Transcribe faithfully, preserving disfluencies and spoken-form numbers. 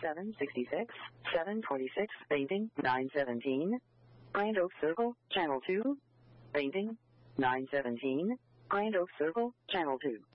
seven sixty-six, seven forty-six, painting, nine seventeen. Grand Oak Circle, Channel two. Painting, nine seventeen. Grand Oak Circle, Channel two.